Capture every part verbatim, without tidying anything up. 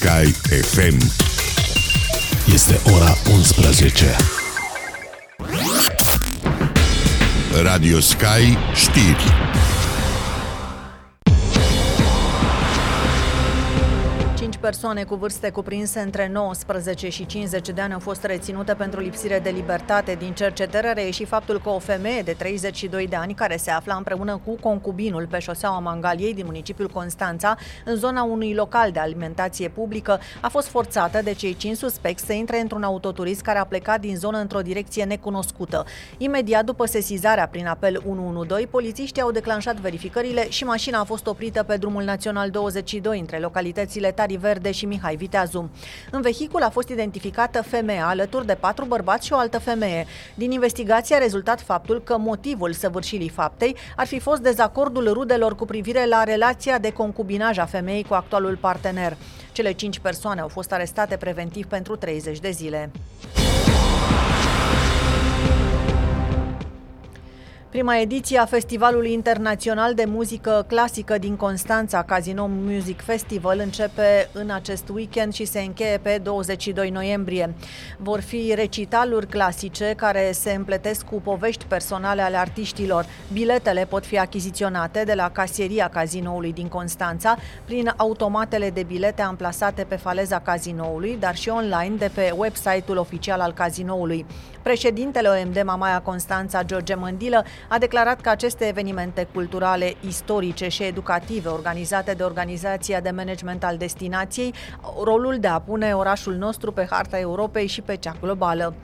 Sky F M. Este ora unsprezece. Radio Sky știri. Cinci persoane cu vârste cuprinse între nouăsprezece și cincizeci de ani au fost reținute pentru lipsire de libertate. Din cercetare a reieșit faptul că o femeie de treizeci și doi de ani, care se afla împreună cu concubinul pe șoseaua Mangaliei din municipiul Constanța, în zona unui local de alimentație publică, a fost forțată de cei cinci suspecți să intre într-un autoturism care a plecat din zonă într-o direcție necunoscută. Imediat după sesizarea prin apel unu unu doi, polițiștii au declanșat verificările și mașina a fost oprită pe drumul național douăzeci și doi între localitățile Tari Verde și Mihai Viteazu. În vehicul a fost identificată femeia alături de patru bărbați și o altă femeie. Din investigație a rezultat faptul că motivul săvârșirii faptei ar fi fost dezacordul rudelor cu privire la relația de concubinaj a femeii cu actualul partener. Cele cinci persoane au fost arestate preventiv pentru treizeci de zile. Prima ediție a Festivalului Internațional de Muzică Clasică din Constanța, Casino Music Festival, începe în acest weekend și se încheie pe douăzeci și doi noiembrie. Vor fi recitaluri clasice care se împletesc cu povești personale ale artiștilor. Biletele pot fi achiziționate de la casieria Casinoului din Constanța prin automatele de bilete amplasate pe faleza Casinoului, dar și online de pe website-ul oficial al Casinoului. Președintele O M D Mamaia Constanța, George Mândilă, a declarat că aceste evenimente culturale, istorice și educative organizate de Organizația de Management al Destinației au rolul de a pune orașul nostru pe harta Europei și pe cea globală.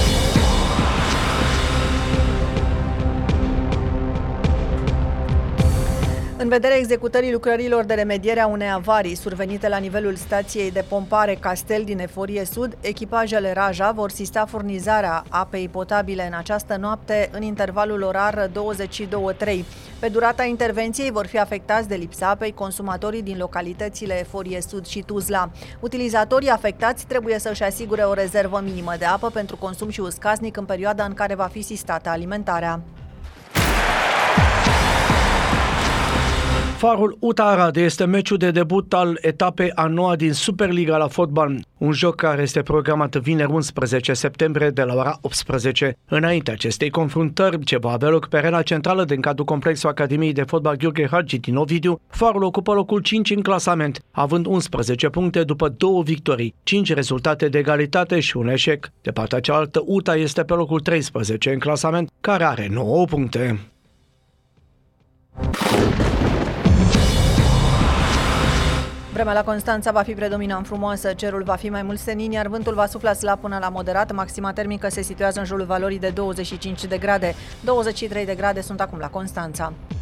În vederea executării lucrărilor de remediere a unei avarii survenite la nivelul stației de pompare Castel din Eforie Sud, echipajele Raja vor sista furnizarea apei potabile în această noapte în intervalul orar douăzeci și două trei. Pe durata intervenției vor fi afectați de lipsa apei consumatorii din localitățile Eforie Sud și Tuzla. Utilizatorii afectați trebuie să-și asigure o rezervă minimă de apă pentru consum și uz casnic în perioada în care va fi sistată alimentarea. Farul UTA Arad este meciul de debut al etapei a noua din Superliga la fotbal, un joc care este programat vineri unsprezece septembrie de la ora optsprezece. Înainte acestei confruntări, ce va avea loc pe arena centrală din cadrul complexului Academiei de Fotbal Gheorghe Hagi din Ovidiu, Farul ocupă locul cinci în clasament, având unsprezece puncte după două victorii, cinci rezultate de egalitate și un eșec. De partea cealaltă, UTA este pe locul treisprezece în clasament, care are nouă puncte. Vremea la Constanța va fi predominant frumoasă, cerul va fi mai mult senin, iar vântul va sufla slab până la moderat. Maxima termică se situează în jurul valorii de douăzeci și cinci de grade. douăzeci și trei de grade sunt acum la Constanța.